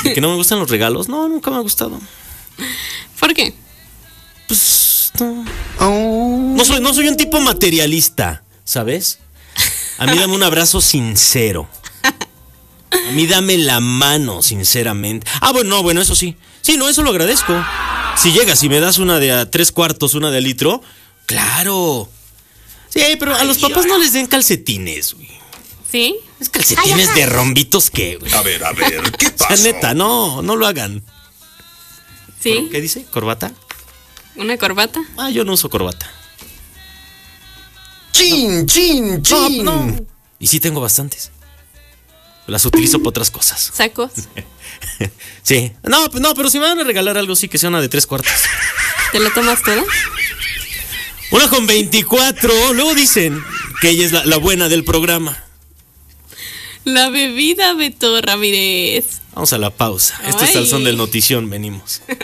¿De que no me gustan los regalos? No, nunca me ha gustado. ¿Por qué? Pues no. No soy un tipo materialista, ¿sabes? A mí dame un abrazo sincero. A mí dame la mano, sinceramente. Bueno, eso sí. Sí, no, eso lo agradezco. Si llegas y me das una de a 3/4, una de a litro, claro. Sí, pero a los papás no les den calcetines, güey. ¿Sí? Es calcetines de rombitos que, güey. A ver, ¿qué pasa? O sea, neta, no lo hagan. ¿Sí? ¿Qué dice? ¿Corbata? ¿Una corbata? Yo no uso corbata. ¡Chin! No. Y sí tengo bastantes. Las utilizo para otras cosas. ¿Sacos? Sí. No, pero si me van a regalar algo, sí que sea una de 3/4. ¿Te la tomas toda? Una con 24. Luego dicen que ella es la buena del programa. La bebida, Beto Ramírez. Vamos a la pausa. Este es al son del notición, venimos.